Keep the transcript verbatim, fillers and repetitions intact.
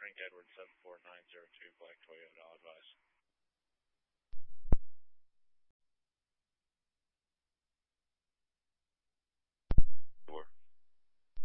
Frank Edward seven four nine zero two, Black Toyota, I'll advise.